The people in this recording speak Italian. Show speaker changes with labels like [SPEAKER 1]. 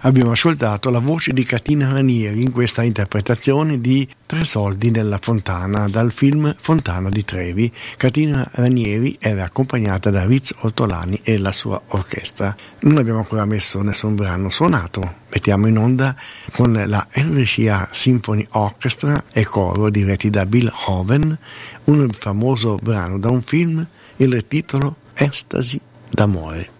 [SPEAKER 1] abbiamo ascoltato la voce di Catina Ranieri in questa interpretazione di Tre soldi nella fontana dal film Fontana di Trevi. Catina Ranieri era accompagnata da Riz Ortolani e la sua orchestra. Non abbiamo ancora messo nessun brano suonato. Mettiamo in onda con la RCA Symphony Orchestra e coro diretti da Bill Hoven un famoso brano da un film, il titolo Estasi d'amore.